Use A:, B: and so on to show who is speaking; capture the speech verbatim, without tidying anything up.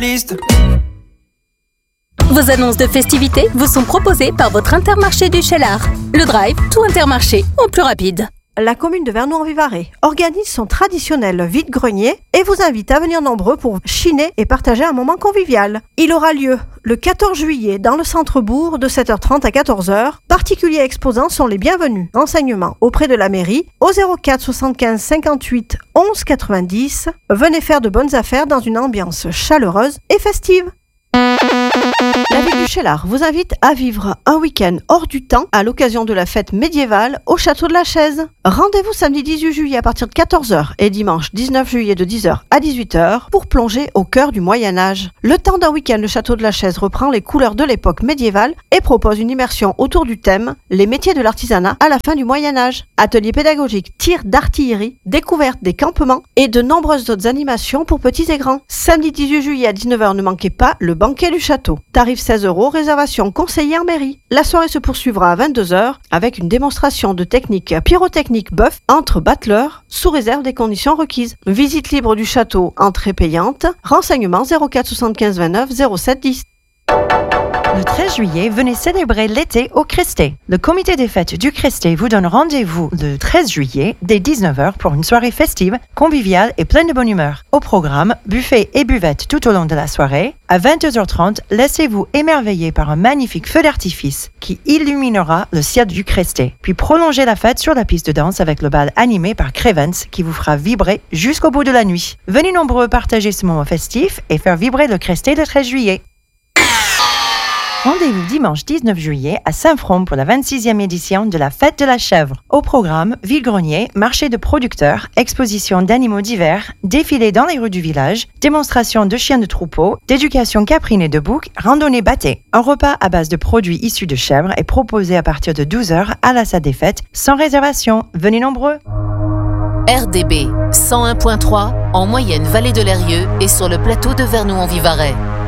A: Liste.
B: Vos annonces de festivités vous sont proposées par votre Intermarché du Cheylard. Le Drive, tout Intermarché, en plus rapide.
C: La commune de Vernoux-en-Vivarais organise son traditionnel vide-grenier et vous invite à venir nombreux pour chiner et partager un moment convivial. Il aura lieu le quatorze juillet dans le centre-bourg de sept heures trente à quatorze heures. Particuliers exposants sont les bienvenus. Renseignements auprès de la mairie au zéro quatre soixante-quinze cinquante-huit onze quatre-vingt-dix. Venez faire de bonnes affaires dans une ambiance chaleureuse et festive. La ville du Cheylard vous invite à vivre un week-end hors du temps à l'occasion de la fête médiévale au château de la Chaise. Rendez-vous samedi dix-huit juillet à partir de quatorze heures et dimanche dix-neuf juillet de dix heures à dix-huit heures pour plonger au cœur du Moyen-Âge. Le temps d'un week-end, le château de la Chaise reprend les couleurs de l'époque médiévale et propose une immersion autour du thème « Les métiers de l'artisanat à la fin du Moyen-Âge ». Ateliers pédagogiques, tirs d'artillerie, découverte des campements et de nombreuses autres animations pour petits et grands. Samedi dix-huit juillet à dix-neuf heures, ne manquez pas le banquet du château. Tarif seize euros, réservation conseillée en mairie. La soirée se poursuivra à vingt-deux heures avec une démonstration de technique pyrotechnique bœuf entre battleurs sous réserve des conditions requises. Visite libre du château, entrée payante. Renseignements zéro quatre soixante-quinze vingt-neuf zéro sept dix.
D: Le treize juillet, venez célébrer l'été au Christet. Le comité des fêtes du Christet vous donne rendez-vous le treize juillet dès dix-neuf heures pour une soirée festive, conviviale et pleine de bonne humeur. Au programme, buffet et buvette tout au long de la soirée. À vingt-deux heures trente, laissez-vous émerveiller par un magnifique feu d'artifice qui illuminera le ciel du Christet. Puis prolongez la fête sur la piste de danse avec le bal animé par Crevens qui vous fera vibrer jusqu'au bout de la nuit. Venez nombreux partager ce moment festif et faire vibrer le Christet le treize juillet. Rendez-vous dimanche dix-neuf juillet à Saint-Front pour la vingt-sixième édition de la Fête de la Chèvre. Au programme, vide-grenier, marché de producteurs, exposition d'animaux divers, défilé dans les rues du village, démonstration de chiens de troupeau, d'éducation caprine et de bouc, randonnée bâtée. Un repas à base de produits issus de chèvres est proposé à partir de douze heures à la salle des fêtes, sans réservation. Venez nombreux!
E: R D B cent un virgule trois en moyenne vallée de l'Eyrieux et sur le plateau de Vernoux-en-Vivarais.